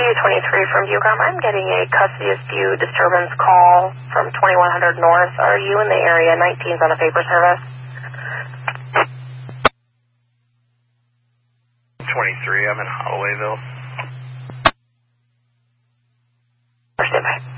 23 from Bucom. I'm getting a custody dispute disturbance call from 2100 North. Are you in the area? 19's on a paper service. 23, I'm in Hollowayville. Stand by.